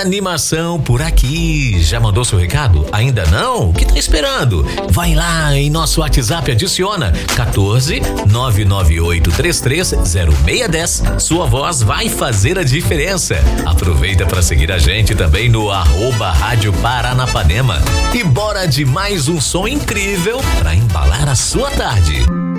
Animação por aqui. Já mandou seu recado? Ainda não? O que tá esperando? Vai lá em nosso WhatsApp, adiciona 14 998330610. Sua voz vai fazer a diferença. Aproveita para seguir a gente também no @Rádio Paranapanema. E bora de mais um som incrível para embalar a sua tarde.